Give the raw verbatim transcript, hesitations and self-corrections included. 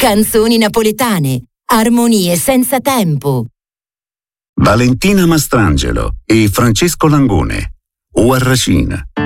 Canzoni napoletane, armonie senza tempo. Valentina Mastrangelo e Francesco Langone, Uarracina.